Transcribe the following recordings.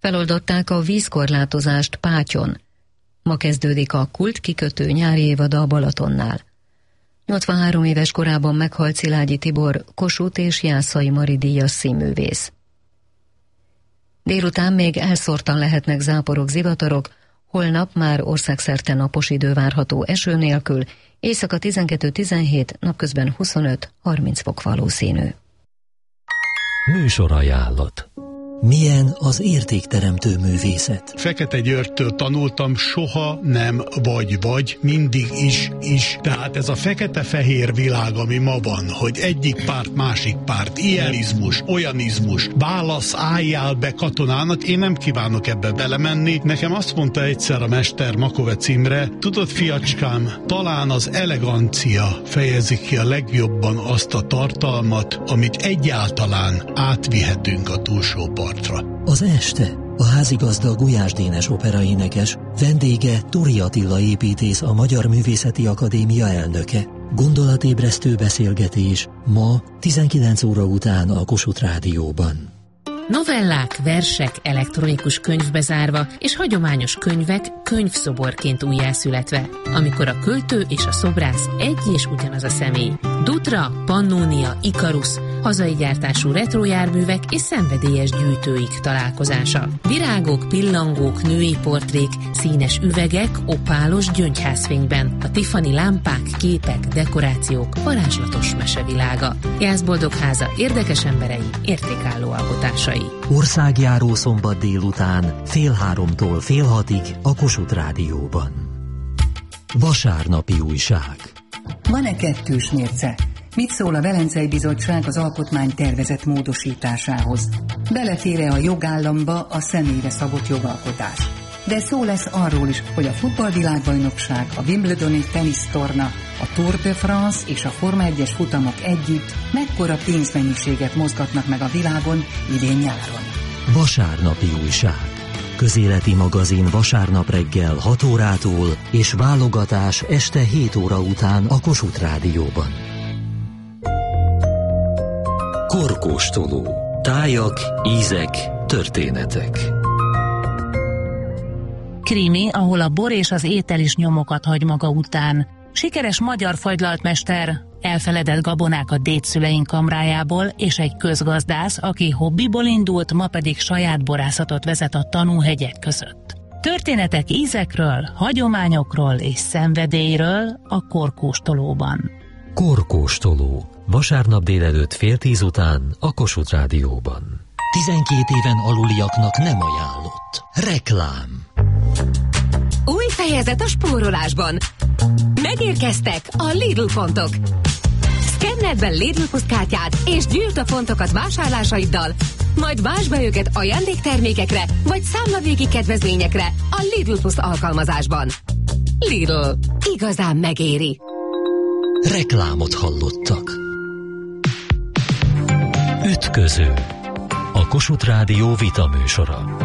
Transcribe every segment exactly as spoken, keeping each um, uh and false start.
Feloldották a vízkorlátozást Pátyon. Ma kezdődik a Kult kikötő nyári évada a Balatonnál. nyolcvanhárom éves korában meghalt Szilágyi Tibor, Kossuth és Jászai Mari díjas színművész. Délután még elszórtan lehetnek záporok, zivatarok, holnap már országszerte napos idő várható eső nélkül, éjszaka tizenkettő tizenhét, napközben huszonöt harminc fok valószínű. Műsorajánlat. Milyen az értékteremtő művészet? Fekete Györgytől tanultam, soha nem vagy-vagy, mindig is-is. Tehát ez a fekete-fehér világ, ami ma van, hogy egyik párt, másik párt, ilyenizmus, olyanizmus, válasz, álljál be katonának, én nem kívánok ebbe belemenni. Nekem azt mondta egyszer a mester Makovec Imre, tudod, fiacskám, talán az elegancia fejezi ki a legjobban azt a tartalmat, amit egyáltalán átvihetünk a túlsó partra. Az este a házigazda Gulyás Dénes operaénekes, vendége Turi Attila építész, a Magyar Művészeti Akadémia elnöke. Gondolatébresztő beszélgetés ma tizenkilenc óra után a Kossuth Rádióban. Novellák, versek elektronikus könyvbe zárva, és hagyományos könyvek könyvszoborként újjászületve, amikor a költő és a szobrász egy és ugyanaz a személy. Dutra, Pannonia, Ikarus, hazai gyártású retrojárművek és szenvedélyes gyűjtőik találkozása. Virágok, pillangók, női portrék, színes üvegek, opálos gyöngyházfényben, a Tiffany lámpák, képek, dekorációk, varázslatos mesevilága. Jászboldog háza érdekes emberei, értékálló alkotásai. Országjáró szombat délután fél háromtól fél hatig a Kossuth Rádióban. Vasárnapi újság. Van-e kettős mérce? Mit szól a Velencei Bizottság az alkotmány tervezett módosításához? Belefér-e a jogállamba a személyre szabott jogalkotás? De szó lesz arról is, hogy a futballvilágbajnokság, a Wimbledoni tenisztorna, a Tour de France és a Forma egyes futamok együtt mekkora pénzmennyiséget mozgatnak meg a világon idén nyáron. Vasárnapi újság. Közéleti magazin vasárnap reggel hat órától és válogatás este hét óra után a Kossuth Rádióban. Korkóstoló. Tájak, ízek, történetek. Krimi, ahol a bor és az étel is nyomokat hagy maga után. Sikeres magyar fagylaltmester, elfeledett gabonák a dédszüleink kamrájából, és egy közgazdász, aki hobbiból indult, ma pedig saját borászatot vezet a tanúhegyek között. Történetek ízekről, hagyományokról és szenvedélyről a Korkóstolóban. Korkóstoló. Vasárnap délelőtt fél tíz után a Kossuth Rádióban. tizenkét éven aluliaknak nem ajánlott. Reklám. Új fejezet a spórolásban. Megérkeztek a Lidl pontok. Szkenneld be Lidl Plus kártyát és gyűjtsd a pontokat vásárlásaiddal, majd váltsd be őket ajándéktermékekre vagy számlavégi kedvezményekre a Lidl Plus alkalmazásban. Lidl. Igazán megéri. Reklámot hallottak. Ütköző. A Kossuth Rádió vitaműsora.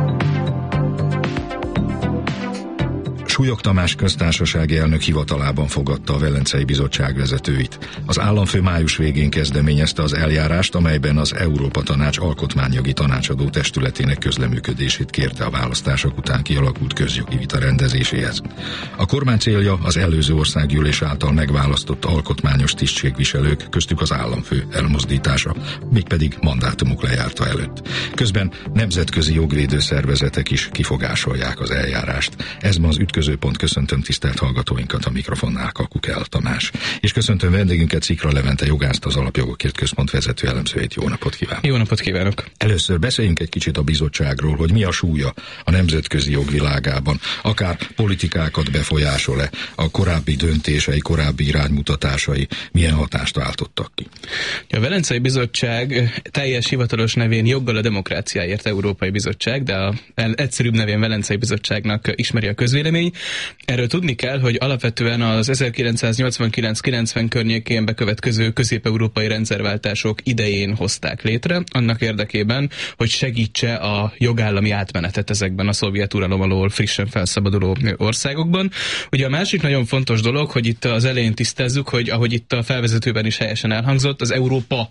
Súlyog Tamás köztársasági elnök hivatalában fogadta a Velencei Bizottság vezetőit. Az államfő május végén kezdeményezte az eljárást, amelyben az Európa Tanács alkotmányjogi tanácsadó testületének közleműködését kérte a választások után kialakult közjogi vita rendezéséhez. A kormány célja az előző országgyűlés által megválasztott alkotmányos tisztségviselők, köztük az államfő elmozdítása, mégpedig mandátumuk lejárta előtt. Közben nemzetközi jogvédő szervezetek is kifogásolják az eljárást. Ez ma az ütköző pont. Köszöntöm tisztelt hallgatóinkat, a mikrofonnál Kakukel Tamás. És köszöntöm vendégünket, Szikra Levente jogászt, az Alapjogokért Központ vezető elemzőjét. Jó napot kívánok! Jó napot kívánok! Először beszéljünk egy kicsit a bizottságról, hogy mi a súlya a nemzetközi jog világában. Akár politikákat befolyásol-e, a korábbi döntései, korábbi iránymutatásai milyen hatást váltottak ki? A Velencei Bizottság teljes hivatalos nevén Joggal a demokráciáért Európai Bizottság, de a egyszerűbb nevén Velencei Bizottságnak ismeri a közvélemény. Erről tudni kell, hogy alapvetően az ezerkilencszáznyolcvankilenc kilencven környékén bekövetkező közép-európai rendszerváltások idején hozták létre, annak érdekében, hogy segítse a jogállami átmenetet ezekben a szovjet uralom alól frissen felszabaduló országokban. Ugye a másik nagyon fontos dolog, hogy itt az elején tisztázzuk, hogy ahogy itt a felvezetőben is helyesen elhangzott, az Európa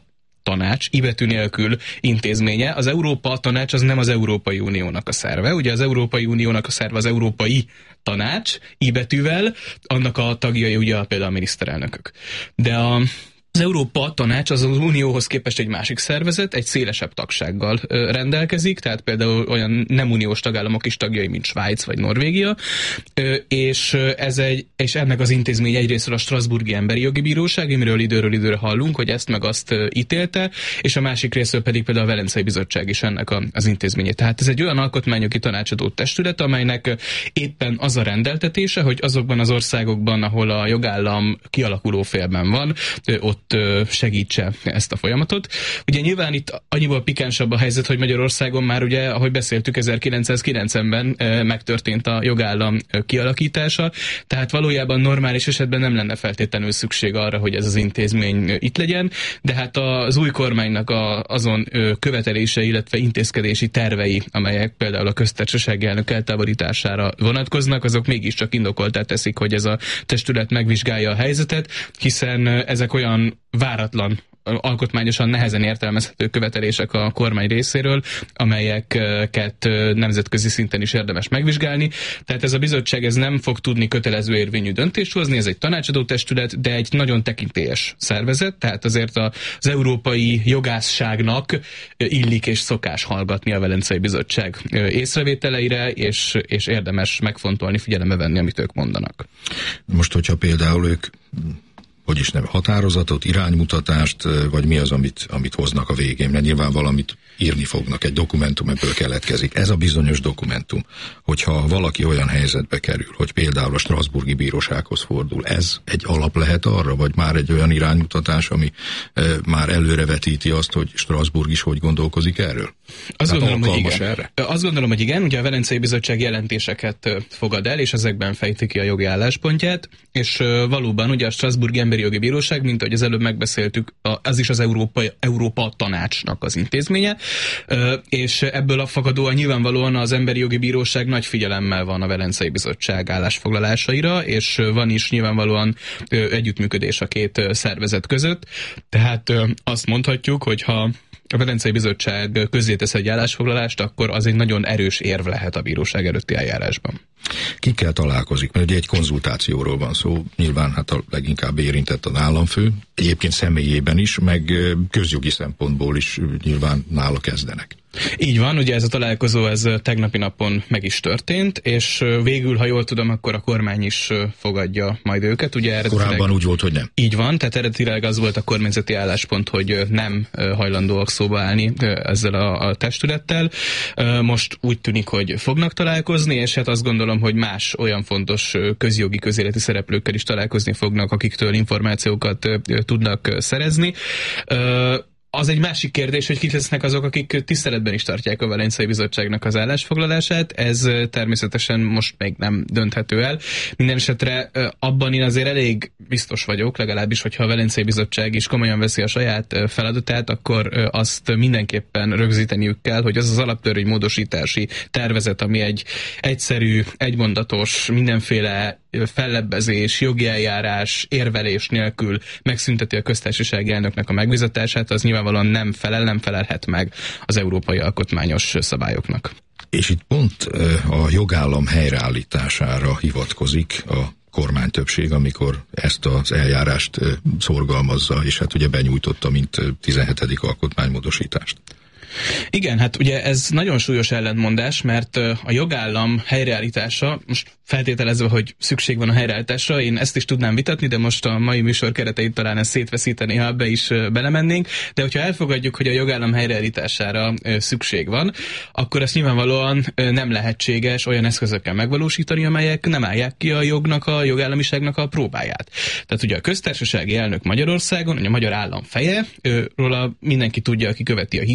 Tanács, ibetű nélkül intézménye. Az Európa Tanács az nem az Európai Uniónak a szerve. Ugye az Európai Uniónak a szerve az Európai Tanács, ibetűvel, annak a tagjai ugye például a miniszterelnökök. De a Az Európa Tanács az az Unióhoz képest egy másik szervezet, egy szélesebb tagsággal ö, rendelkezik, tehát például olyan nem uniós tagállamok is tagjai, mint Svájc vagy Norvégia, ö, és, ez egy, és ennek az intézmény egyrésztről a Strasbourgi Emberi Jogi Bíróság, amiről időről időre hallunk, hogy ezt meg azt ö, ítélte, és a másik részről pedig például a Velencei Bizottság is ennek a, az intézménye. Tehát ez egy olyan alkotmányjogi tanácsadó testület, amelynek éppen az a rendeltetése, hogy azokban az országokban, ahol a jogállam kialakuló félben van, ö, ott segítse ezt a folyamatot. Ugye nyilván itt annyiból pikánsabb a helyzet, hogy Magyarországon már ugye, ahogy beszéltük, ezerkilencszázkilencvenben megtörtént a jogállam kialakítása, tehát valójában normális esetben nem lenne feltétlenül szükség arra, hogy ez az intézmény itt legyen, de hát az új kormánynak a, azon követelése, illetve intézkedési tervei, amelyek például a köztársasági elnök eltávolítására vonatkoznak, azok mégiscsak indokoltá teszik, hogy ez a testület megvizsgálja a helyzetet, hiszen ezek olyan váratlan, alkotmányosan nehezen értelmezhető követelések a kormány részéről, amelyeket nemzetközi szinten is érdemes megvizsgálni. Tehát ez a bizottság ez nem fog tudni kötelező érvényű döntést hozni, ez egy tanácsadó testület, de egy nagyon tekintélyes szervezet, tehát azért az európai jogászságnak illik és szokás hallgatni a Velencei Bizottság észrevételeire, és, és érdemes megfontolni, figyelembe venni, amit ők mondanak. Most, hogyha például ők hogy is nem, határozatot, iránymutatást, vagy mi az, amit, amit hoznak a végén, mert nyilván valamit írni fognak, egy dokumentum ebből keletkezik. Ez a bizonyos dokumentum, hogyha valaki olyan helyzetbe kerül, hogy például a Strasbourgi Bírósághoz fordul, ez egy alap lehet arra, vagy már egy olyan iránymutatás, ami e, már előrevetíti azt, hogy Strasbourg is hogy gondolkozik erről? Azt hát gondolom, hogy igen. Erre? Azt gondolom, hogy igen. Ugye a Velencei Bizottság jelentéseket fogad el, és ezekben fejti ki a jogi álláspontját, és valóban ugye a Strasbourgi Emberi Jogi Bíróság, mint ahogy az előbb megbeszéltük, az is az Európa, Európa Tanácsnak az intézménye, és ebből a fakadóan nyilvánvalóan az Emberi Jogi Bíróság nagy figyelemmel van a Velencei Bizottság állásfoglalásaira, és van is nyilvánvalóan együttműködés a két szervezet között, tehát azt mondhatjuk, hogy ha a Velencei Bizottság közzétesz egy állásfoglalást, akkor az egy nagyon erős érv lehet a bíróság előtti eljárásban. Kikkel találkozik? Mert ugye egy konzultációról van szó, nyilván hát a leginkább érintett az államfő, egyébként személyében is, meg közjogi szempontból is nyilván nála kezdenek. Így van, ugye ez a találkozó ez tegnapi napon meg is történt, és végül, ha jól tudom, akkor a kormány is fogadja majd őket. Ugye korábban úgy volt, hogy nem. Így van, tehát eredetileg az volt a kormányzati álláspont, hogy nem hajlandóak szóba állni ezzel a, a testülettel. Most úgy tűnik, hogy fognak találkozni, és hát azt gondolom, hogy más olyan fontos közjogi, közéleti szereplőkkel is találkozni fognak, akiktől információkat tudnak szerezni. Az egy másik kérdés, hogy kik lesznek azok, akik tiszteletben is tartják a Velencei Bizottságnak az állásfoglalását. Ez természetesen most még nem dönthető el. Minden esetre abban én azért elég biztos vagyok, legalábbis, hogyha a Velencei Bizottság is komolyan veszi a saját feladatát, akkor azt mindenképpen rögzíteniük kell, hogy az az alaptörvény módosítási tervezet, ami egy egyszerű, egymondatos, mindenféle fellebbezés, jogi eljárás, érvelés nélkül megszünteti a köztársasági elnöknek a megbízatását, az nyilvánvalóan nem felel, nem felelhet meg az európai alkotmányos szabályoknak. És itt pont a jogállam helyreállítására hivatkozik a kormánytöbbség, amikor ezt az eljárást szorgalmazza, és hát ugye benyújtotta, mint tizenhetedik alkotmánymódosítást. Igen, hát ugye ez nagyon súlyos ellentmondás, mert a jogállam helyreállítása, most feltételezve, hogy szükség van a helyreállításra, én ezt is tudnám vitatni, de most a mai műsor kereteit talán ezt szétveszíteni, ha ebbe is belemennénk, de hogyha elfogadjuk, hogy a jogállam helyreállítására szükség van, akkor ezt nyilvánvalóan nem lehetséges olyan eszközökkel megvalósítani, amelyek nem állják ki a jognak, a jogállamiságnak a próbáját. Tehát ugye a köztársasági elnök Magyarországon, a magyar állam feje, róla mindenki tudja, aki követi a híreket,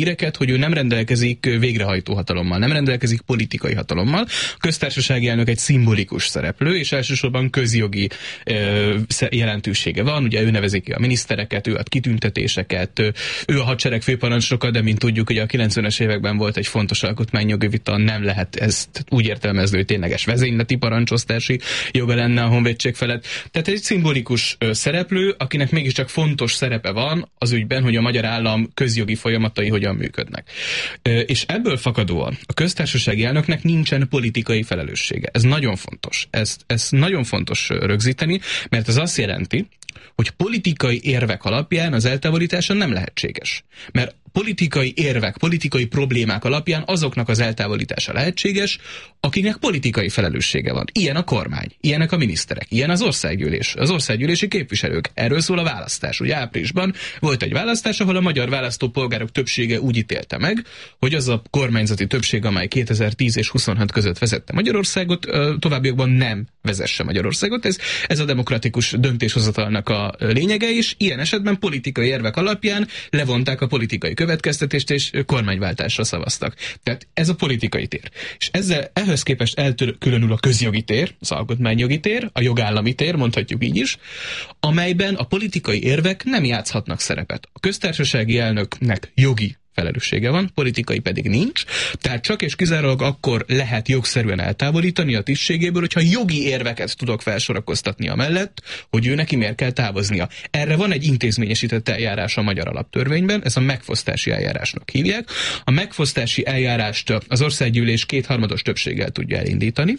hogy ő nem rendelkezik végrehajtó hatalommal, nem rendelkezik politikai hatalommal. A köztársasági elnök egy szimbolikus szereplő, és elsősorban közjogi ö, jelentősége van. Ugye ő nevezi ki a minisztereket, ő ad kitüntetéseket, ő a hadsereg főparancsnoka, de mint tudjuk, hogy a kilencvenes években volt egy fontos alkotmányjogi vita, nem lehet ezt úgy értelmezni, hogy tényleges vezényleti parancsosztási joga lenne a honvédség felett. Tehát egy szimbolikus ö, szereplő, akinek mégiscsak fontos szerepe van az ügyben, hogy a magyar állam közjogi folyamatai hogyan működnek. Ö, és ebből fakadóan a köztársasági elnöknek nincsen politikai felelőssége. Ez nagyon fontos. Ez, ez nagyon fontos rögzíteni, mert ez azt jelenti, hogy politikai érvek alapján az eltávolítása nem lehetséges. Mert politikai érvek, politikai problémák alapján azoknak az eltávolítása lehetséges, akiknek politikai felelőssége van. Ilyen a kormány, ilyenek a miniszterek, ilyen az országgyűlés, az országgyűlési képviselők. Erről szól a választás. Ugye áprilisban volt egy választás, ahol a magyar választópolgárok többsége úgy ítélte meg, hogy az a kormányzati többség, amely kétezer-tíz és huszonhat között vezette Magyarországot, továbbiakban nem vezesse Magyarországot. Ez, ez a demokratikus döntéshozatalnak a lényege, és ilyen esetben politikai érvek alapján levonták a politikai következtetést, és kormánywáltásra szavaztak. Tehát ez a politikai tér. És ezzel ehhez képest elkülönül a közjogi tér, az alkotmányjogi tér, a jogállami tér, mondhatjuk így is, amelyben a politikai érvek nem játszhatnak szerepet. A köztársasági elnöknek jogi felelőssége van, politikai pedig nincs, tehát csak és kizárólag akkor lehet jogszerűen eltávolítani a tisztségéből, hogyha jogi érveket tudok felsorakoztatni amellett, hogy ő neki miért kell távoznia. Erre van egy intézményesített eljárás a magyar alaptörvényben, ez a megfosztási eljárásnak hívják. A megfosztási eljárást az országgyűlés kétharmados többséggel tudja elindítani.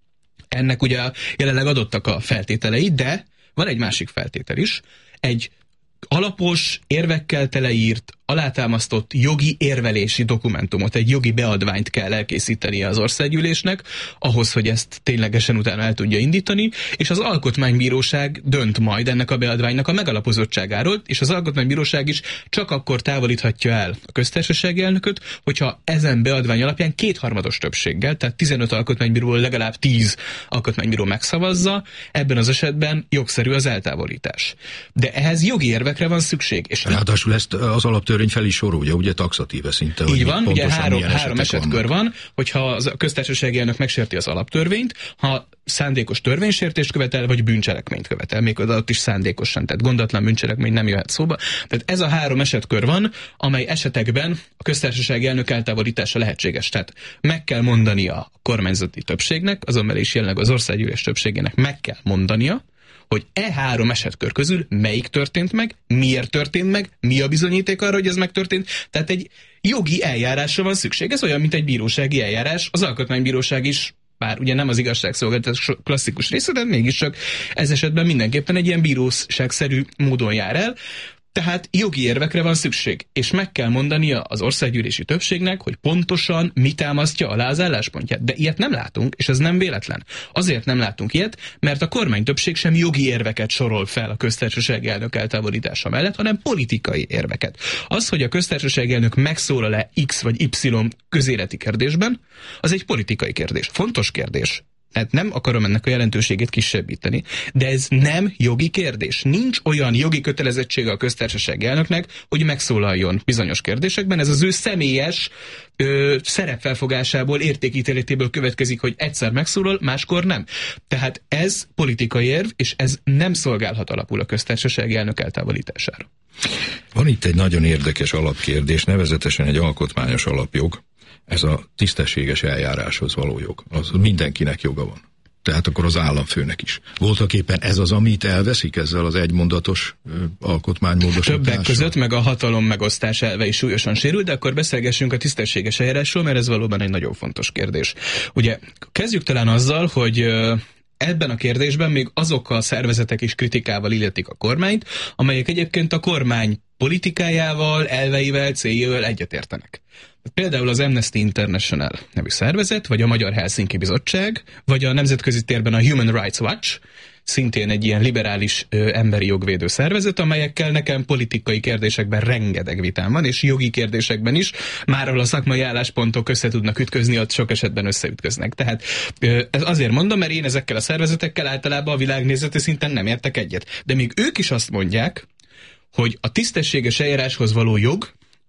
Ennek ugye jelenleg adottak a feltételei, de van egy másik feltétel is, egy alapos, érvekkel teleírt, alátámasztott jogi érvelési dokumentumot, egy jogi beadványt kell elkészítenie az országgyűlésnek, ahhoz, hogy ezt ténylegesen utána el tudja indítani, és az Alkotmánybíróság dönt majd ennek a beadványnak a megalapozottságáról, és az Alkotmánybíróság is csak akkor távolíthatja el a köztársasági elnököt, hogyha ezen beadvány alapján kétharmados többséggel, tehát tizenöt alkotmánybíróból legalább tíz alkotmánybíró megszavazza, ebben az esetben jogszerű az eltávolítás. De ehhez jogi érvekre van szükség. És ráadásul ezt az alaptörvény fel is sorolja, ugye taxatíve szinte. Így van, ugye három, három esetkör van, hogyha a köztársasági elnök megsérti az alaptörvényt, ha szándékos törvénysértést követel, vagy bűncselekményt követel, még ott is szándékosan, tehát gondatlan bűncselekmény nem jöhet szóba. Tehát ez a három esetkör van, amely esetekben a köztársasági elnök eltávolítása lehetséges. Tehát meg kell mondania a kormányzati többségnek, azonban is jelenleg az országgyűlés többségének meg kell mondania, hogy e három esetkör közül melyik történt meg, miért történt meg, mi a bizonyíték arra, hogy ez megtörtént. Tehát egy jogi eljárásra van szükség. Ez olyan, mint egy bírósági eljárás. Az Alkotmánybíróság is, bár ugye nem az igazságszolgáltatás klasszikus része, de mégiscsak ez esetben mindenképpen egy ilyen bíróságszerű módon jár el. Tehát jogi érvekre van szükség, és meg kell mondania az országgyűlési többségnek, hogy pontosan mi támasztja alá az álláspontját. De ilyet nem látunk, és ez nem véletlen. Azért nem látunk ilyet, mert a kormány többség sem jogi érveket sorol fel a köztársasági elnök eltávolítása mellett, hanem politikai érveket. Az, hogy a köztársasági elnök megszólal-e X vagy Y közéleti kérdésben, az egy politikai kérdés. Fontos kérdés. Hát nem akarom ennek a jelentőségét kisebbíteni, de ez nem jogi kérdés. Nincs olyan jogi kötelezettsége a köztársasági elnöknek, hogy megszólaljon bizonyos kérdésekben. Ez az ő személyes ö, szerepfelfogásából, értékítéletéből következik, hogy egyszer megszólal, máskor nem. Tehát ez politikai érv, és ez nem szolgálhat alapul a köztársasági elnök eltávolítására. Van itt egy nagyon érdekes alapkérdés, nevezetesen egy alkotmányos alapjog. Ez a tisztességes eljáráshoz való jog. Az mindenkinek joga van. Tehát akkor az államfőnek is. Voltak éppen ez az, amit elveszik ezzel az egymondatos alkotmánymódosítással? Többek között meg a hatalom megosztás elve is súlyosan sérül, de akkor beszélgessünk a tisztességes eljárásról, mert ez valóban egy nagyon fontos kérdés. Ugye kezdjük talán azzal, hogy ebben a kérdésben még azokkal a szervezetek is kritikával illetik a kormányt, amelyek egyébként a kormány politikájával, elveivel, céljával egyetértenek. Például az Amnesty International nevű szervezet, vagy a Magyar Helsinki Bizottság, vagy a nemzetközi térben a Human Rights Watch, szintén egy ilyen liberális ö, emberi jogvédő szervezet, amelyekkel nekem politikai kérdésekben rengeteg vitám van, és jogi kérdésekben is, már ahol a szakmai álláspontok össze tudnak ütközni, ott sok esetben összeütköznek. Tehát ö, ez azért mondom, mert én ezekkel a szervezetekkel általában a világnézeti szinten nem értek egyet. De még ők is azt mondják, hogy a tisztességes eljáráshoz való jog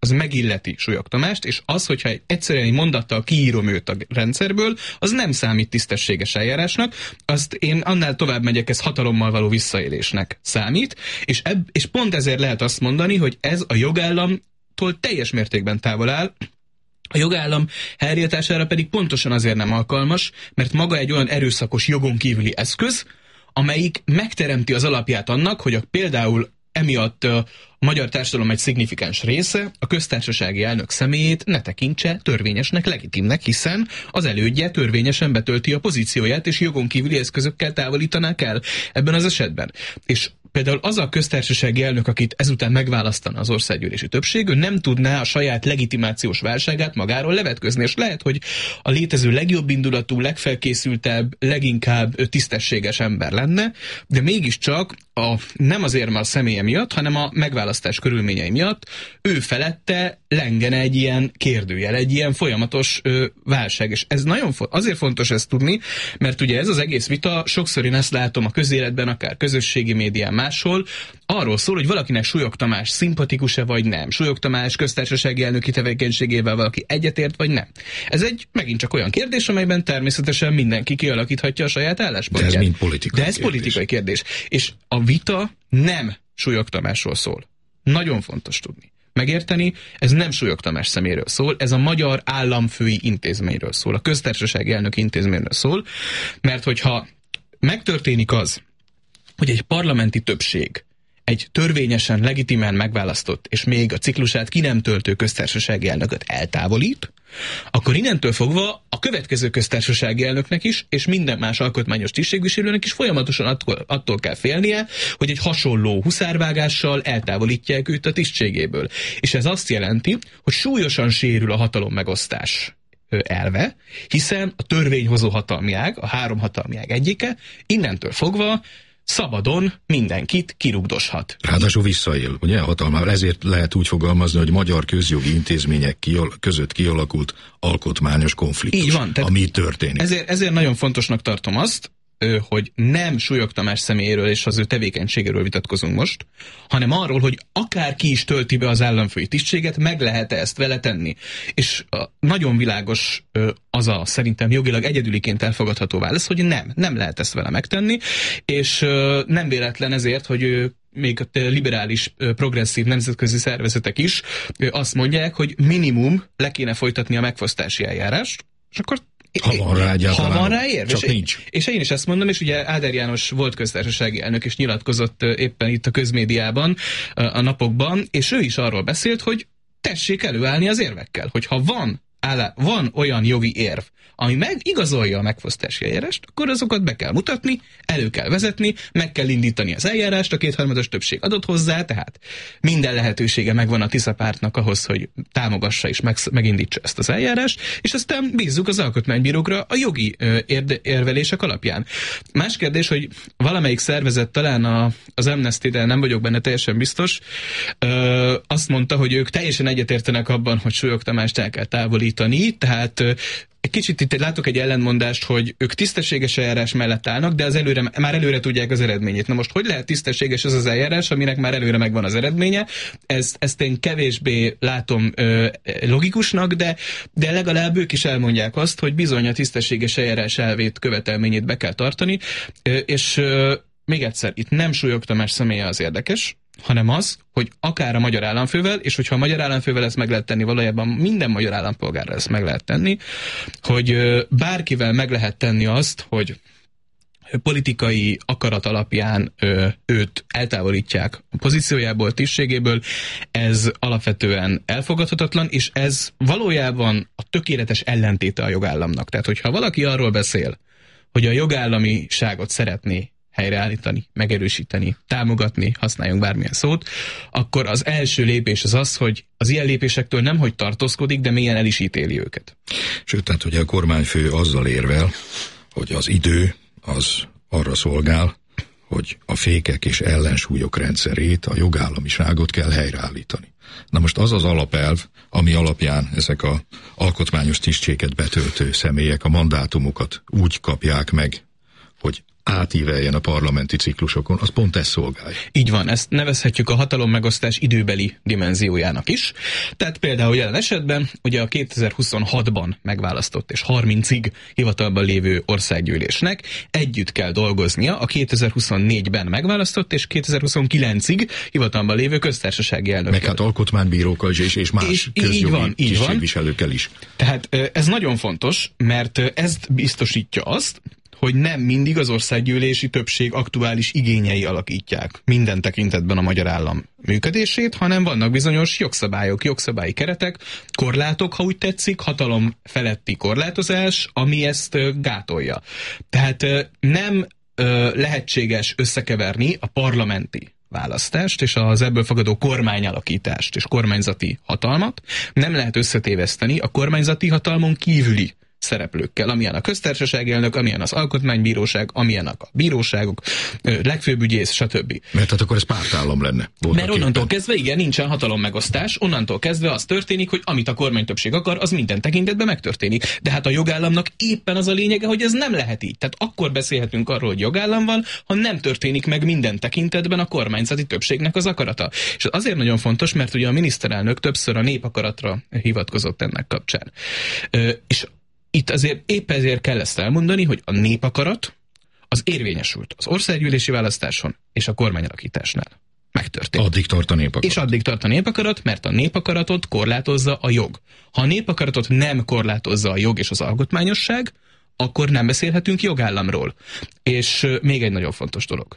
az megilleti Súlyog Tamást, és az, hogyha egyszerűen egy mondattal kiírom őt a rendszerből, az nem számít tisztességes eljárásnak, azt én annál tovább megyek, ez hatalommal való visszaélésnek számít, és, ebb, és pont ezért lehet azt mondani, hogy ez a jogállamtól teljes mértékben távol áll. A jogállam helyreállítására pedig pontosan azért nem alkalmas, mert maga egy olyan erőszakos jogon kívüli eszköz, amelyik megteremti az alapját annak, hogy a, például emiatt a magyar társadalom egy szignifikáns része a köztársasági elnök személyét ne tekintse törvényesnek, legitimnek, hiszen az elődje törvényesen betölti a pozícióját, és jogon kívüli eszközökkel távolítanák el ebben az esetben. És például az a köztársasági elnök, akit ezután megválasztana az országgyűlési többség, ő nem tudná a saját legitimációs válságát magáról levetközni, és lehet, hogy a létező legjobb indulatú, legfelkészültebb, leginkább tisztességes ember lenne, de mégiscsak a, nem azért már a személye miatt, hanem a megválasztás körülményei miatt ő felette lengene egy ilyen kérdőjel, egy ilyen folyamatos ö, válság. És ez nagyon fo- azért fontos ezt tudni, mert ugye ez az egész vita, sokszor én ezt látom a közéletben, akár közösségi médián, máshol, arról szól, hogy valakinek Súlyog Tamás szimpatikus-e vagy nem. Súlyog Tamás köztársasági elnöki tevékenységével valaki egyetért vagy nem. Ez egy megint csak olyan kérdés, amelyben természetesen mindenki kialakíthatja a saját álláspontját. De ez mind politikai De ez kérdés. politikai kérdés. És a vita nem Súlyog Tamásról szól. Nagyon fontos tudni. Megérteni, ez nem Súlyog Tamás szeméről szól, ez a magyar államfői intézményről szól, a köztársasági elnök intézményről szól, mert hogyha megtörténik az, hogy egy parlamenti többség egy törvényesen, legitimen megválasztott, és még a ciklusát ki nem töltő köztársasági elnököt eltávolít, akkor innentől fogva a következő köztársasági elnöknek is, és minden más alkotmányos tisztségviselőnek is folyamatosan attól, attól kell félnie, hogy egy hasonló huszárvágással eltávolítják őt a tisztségéből. És ez azt jelenti, hogy súlyosan sérül a hatalommegosztás elve, hiszen a törvényhozó hatalmi ág, a három hatalmi ág egyike, innentől fogva szabadon mindenkit kirugdoshat. Ráadásul visszaél, ugye, hatalmával. Ezért lehet úgy fogalmazni, hogy magyar közjogi intézmények kial- között kialakult alkotmányos konfliktus. Így van, ami történik. Ezért, ezért nagyon fontosnak tartom azt, hogy nem Súlyog Tamás személyéről és az ő tevékenységéről vitatkozunk most, hanem arról, hogy akárki is tölti be az államfői tisztséget, meg lehet-e ezt vele tenni. És nagyon világos az a szerintem jogilag egyedüliként elfogadható válasz, hogy nem, nem lehet ezt vele megtenni, és nem véletlen ezért, hogy még a liberális, progresszív nemzetközi szervezetek is azt mondják, hogy minimum le kéne folytatni a megfosztási eljárást, és akkor Ha van rá egyáltalán. Ha van rá érv. Csak és, nincs. És én is ezt mondom, és ugye Áder János volt köztársasági elnök, és nyilatkozott éppen itt a közmédiában a napokban, és ő is arról beszélt, hogy tessék előállni az érvekkel, hogy ha van, állá, van olyan jogi érv, ami megigazolja a megfosztási eljárást, akkor azokat be kell mutatni, elő kell vezetni, meg kell indítani az eljárást, a kétharmados többség adott hozzá, tehát minden lehetősége megvan a Tisza pártnak ahhoz, hogy támogassa és meg, megindítsa ezt az eljárást, és aztán bízzuk az alkotmánybírókra a jogi ö, érde, érvelések alapján. Más kérdés, hogy valamelyik szervezet, talán a, az Amnesty, de nem vagyok benne teljesen biztos, ö, azt mondta, hogy ők teljesen egyetértenek abban, hogy Súlyog Tamást el kell távolítani, tehát ö, egy kicsit itt látok egy ellentmondást, hogy ők tisztességes eljárás mellett állnak, de az előre, már előre tudják az eredményét. Na most hogy lehet tisztességes ez az eljárás, aminek már előre megvan az eredménye? Ez, ezt én kevésbé látom ö, logikusnak, de, de legalább ők is elmondják azt, hogy bizony a tisztességes eljárás elvét, követelményét be kell tartani, ö, és ö, még egyszer, itt nem Súlyog Tamás személye az érdekes, hanem az, hogy akár a magyar államfővel, és hogyha a magyar államfővel ezt meg lehet tenni, valójában minden magyar állampolgárra ezt meg lehet tenni, hogy bárkivel meg lehet tenni azt, hogy politikai akarat alapján őt eltávolítják a pozíciójából, tisztségéből, ez alapvetően elfogadhatatlan, és ez valójában a tökéletes ellentéte a jogállamnak. Tehát, hogyha valaki arról beszél, hogy a jogállamiságot szeretné helyreállítani, megerősíteni, támogatni, használjunk bármilyen szót, akkor az első lépés az az, hogy az ilyen lépésektől nem hogy tartózkodik, de mélyen el is ítéli őket. Sőt, tehát ugye a kormányfő azzal érvel, hogy az idő az arra szolgál, hogy a fékek és ellensúlyok rendszerét, a jogállamiságot kell helyreállítani. Na most az az alapelv, ami alapján ezek a alkotmányos tisztséget betöltő személyek a mandátumokat úgy kapják meg, hogy átíveljen a parlamenti ciklusokon, az pont ezt szolgálja. Így van, ezt nevezhetjük a hatalommegosztás időbeli dimenziójának is. Tehát például jelen esetben ugye a kétezer-huszonhatban megválasztott és harmincig hivatalban lévő országgyűlésnek együtt kell dolgoznia a kétezer-huszonnégyben megválasztott és kétezer-huszonkilencig hivatalban lévő köztársasági elnökkel. Meg hát alkotmánybírókkal és, és más és közjogi tisztségviselőkkel is. Tehát ez nagyon fontos, mert ez biztosítja azt, hogy nem mindig az országgyűlési többség aktuális igényei alakítják minden tekintetben a magyar állam működését, hanem vannak bizonyos jogszabályok, jogszabályi keretek, korlátok, ha úgy tetszik, hatalom feletti korlátozás, ami ezt gátolja. Tehát nem lehetséges összekeverni a parlamenti választást és az ebből fogadó kormányalakítást és kormányzati hatalmat, nem lehet összetéveszteni a kormányzati hatalmon kívüli szereplőkkel, amilyen a köztársasági elnök, amilyen az alkotmánybíróság, amilyenek a bíróságok, legfőbb ügyész, stb. Mert hát akkor ez pártállam lenne. Mert onnantól kezdve, igen, nincsen hatalommegosztás, onnantól kezdve az történik, hogy amit a kormánytöbbség akar, az minden tekintetben megtörténik. De hát a jogállamnak éppen az a lényege, hogy ez nem lehet így. Tehát akkor beszélhetünk arról, hogy jogállam van, ha nem történik meg minden tekintetben a kormányzati többségnek az akarata. És azért nagyon fontos, mert ugye a miniszterelnök többször a népakaratra hivatkozott ennek kapcsán. És itt azért épp ezért kell ezt elmondani, hogy a népakarat az érvényesült az országgyűlési választáson és a kormányalakításnál. Megtörtént. Addig tart a népakarat. És addig tart a népakarat, mert a népakaratot korlátozza a jog. Ha a népakaratot nem korlátozza a jog és az alkotmányosság, akkor nem beszélhetünk jogállamról. És még egy nagyon fontos dolog.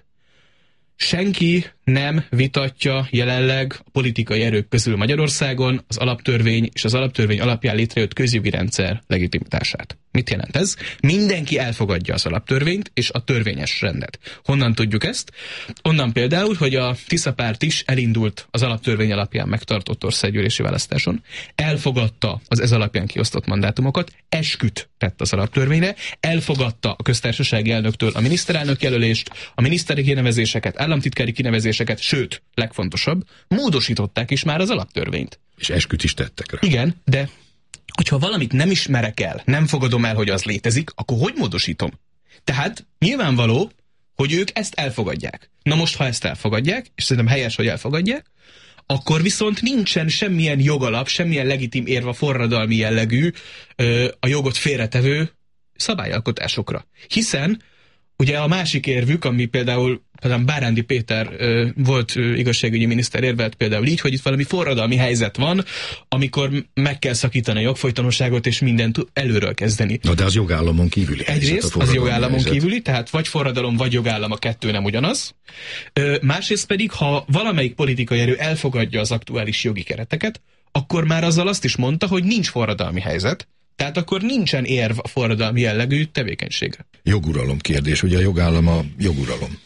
Senki nem vitatja jelenleg a politikai erők közül Magyarországon az alaptörvény és az alaptörvény alapján létrejött közjogi rendszer legitimitását. Mit jelent ez? Mindenki elfogadja az alaptörvényt és a törvényes rendet. Honnan tudjuk ezt? Onnan például, hogy a Tisza párt is elindult az alaptörvény alapján megtartott országgyűlési választáson, elfogadta az ez alapján kiosztott mandátumokat, esküt tett az alaptörvényre, elfogadta a köztársasági elnöktől a miniszterelnök jelölést, a miniszteri kinevezéseket, államtitkári kinevezéseket, sőt, legfontosabb, módosították is már az alaptörvényt. És esküt is tettek rá. Igen, de hogyha valamit nem ismerek el, nem fogadom el, hogy az létezik, akkor hogy módosítom? Tehát nyilvánvaló, hogy ők ezt elfogadják. Na most, ha ezt elfogadják, és szerintem helyes, hogy elfogadják, akkor viszont nincsen semmilyen jogalap, semmilyen legitim érv a forradalmi jellegű, a jogot félretevő szabályalkotásokra. Hiszen ugye a másik érvük, ami például, például Bárándi Péter ö, volt ö, igazságügyi miniszter érvelt például így, hogy itt valami forradalmi helyzet van, amikor meg kell szakítani a jogfolytonosságot és mindent előről kezdeni. Na de az jogállamon kívüli helyzet. Egyrészt az jogállamon helyzet. kívüli, tehát vagy forradalom, vagy jogállam, a kettő nem ugyanaz. Ö, másrészt pedig, ha valamelyik politikai erő elfogadja az aktuális jogi kereteket, akkor már azzal azt is mondta, hogy nincs forradalmi helyzet, tehát akkor nincsen érv a forradalmi jellegű tevékenységre. Joguralom kérdés, ugye a jogállam a joguralom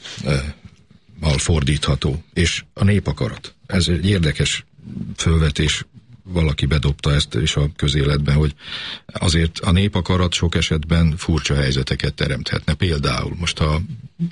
mal fordítható, és a népakarat. Ez egy érdekes fölvetés, valaki bedobta ezt is a közéletben, hogy azért a népakarat sok esetben furcsa helyzeteket teremthetne. Például most ha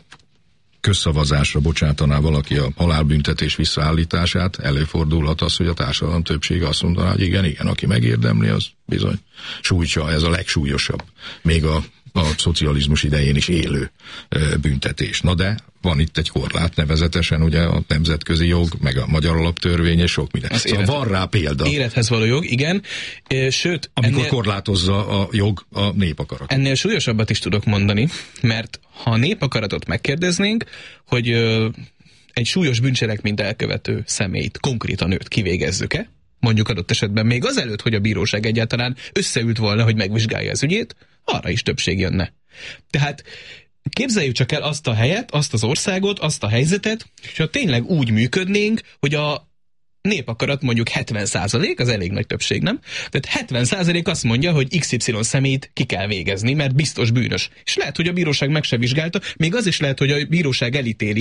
közszavazásra bocsátaná valaki a halálbüntetés visszaállítását, előfordulhat az, hogy a társadalom többsége azt mondaná, hogy igen, igen, aki megérdemli, az bizony sújtsa, ez a legsúlyosabb, még a, a szocializmus idején is élő e, büntetés. Na de van itt egy korlát, nevezetesen ugye a nemzetközi jog, meg a magyar alaptörvény, és sok minden. Szóval élet, van rá példa. Élethez való jog, igen. E, sőt, amikor ennél, korlátozza a jog a népakarat. Ennél súlyosabbat is tudok mondani, mert ha a népakaratot megkérdeznénk, hogy ö, egy súlyos bűncselekményt elkövető személyt, konkrétan őt kivégezzük-e, mondjuk adott esetben még azelőtt, hogy a bíróság egyáltalán összeült volna, hogy megvizsgálja az ügyét, arra is többség jönne. Tehát képzeljük csak el azt a helyet, azt az országot, azt a helyzetet, és ha tényleg úgy működnénk, hogy a népakarat mondjuk hetven százalék, az elég nagy többség, nem? Tehát hetven százalék azt mondja, hogy iksz ipszilon személyt ki kell végezni, mert biztos bűnös. És lehet, hogy a bíróság meg se vizsgálta, még az is lehet, hogy a bíróság elítéli,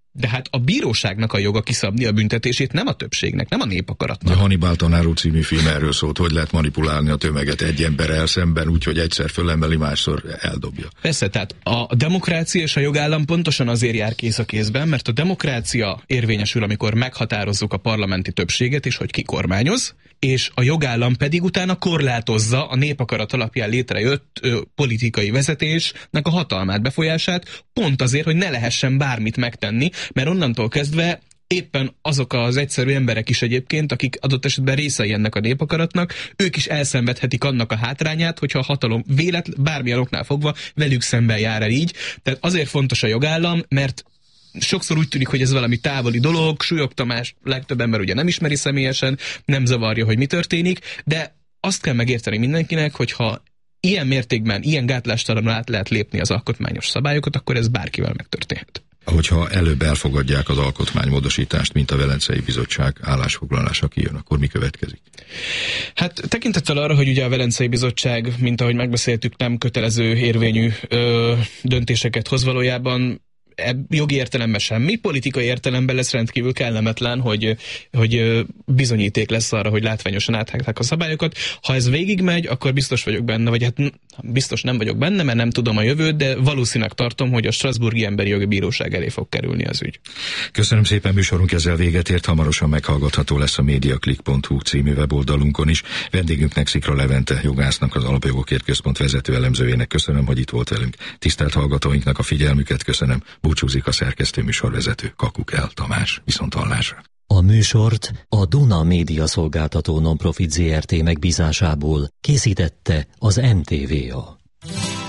De hát a bíróságnak a joga kiszabni a büntetését, nem a többségnek, nem a népakaratnak. A Hannibal tanár úr című film erről szólt, hogy lehet manipulálni a tömeget egy emberrel szemben, úgyhogy egyszer fölemeli, másszor eldobja. Persze, tehát a demokrácia és a jogállam pontosan azért jár kéz a kézben, mert a demokrácia érvényesül, amikor meghatározzuk a parlamenti többséget, és hogy ki kormányoz, és a jogállam pedig utána korlátozza a népakarat alapján létrejött ö, politikai vezetésnek a hatalmát, befolyását, pont azért, hogy ne lehessen bármit megtenni, mert onnantól kezdve éppen azok az egyszerű emberek is egyébként, akik adott esetben részei ennek a népakaratnak, ők is elszenvedhetik annak a hátrányát, hogyha a hatalom véletlen, bármilyen oknál fogva velük szemben jár el így. Tehát azért fontos a jogállam, mert sokszor úgy tűnik, hogy ez valami távoli dolog, Súlyog Tamás legtöbb ember ugye nem ismeri személyesen, nem zavarja, hogy mi történik, de azt kell megérteni mindenkinek, hogyha ilyen mértékben, ilyen gátlástalanul át lehet lépni az alkotmányos szabályokat, akkor ez bárkivel megtörténhet. Hogyha előbb elfogadják az alkotmánymódosítást, mint a Velencei Bizottság állásfoglalása kijön, akkor mi következik? Hát tekintettel arra, hogy ugye a Velencei Bizottság, mint ahogy megbeszéltük, nem kötelező érvényű ö, döntéseket hoz valójában, jogi értelemben semmi, politikai értelemben lesz rendkívül kellemetlen, hogy, hogy bizonyíték lesz arra, hogy látványosan áthágták a szabályokat. Ha ez végigmegy, akkor biztos vagyok benne, vagy hát biztos nem vagyok benne, mert nem tudom a jövőt, de valószínűleg tartom, hogy a Strasbourgi Emberi Jogi Bíróság elé fog kerülni az ügy. Köszönöm szépen, műsorunk ezzel véget ért, hamarosan meghallgatható lesz a mediaclick pont hu című weboldalunkon is. Vendégünknek, Szikra Levente jogásznak, az Alapjogokért Központ vezető elemzőjének köszönöm, hogy itt volt velünk. Tisztelt hallgatóinknak a figyelmüket köszönöm. Búcsúzik a szerkesztő műsorvezető, Kakukell Tamás. Viszonthallásra. A műsort a Duna Média Szolgáltató Nonprofit Zé Er Té megbízásából készítette az em té vé á.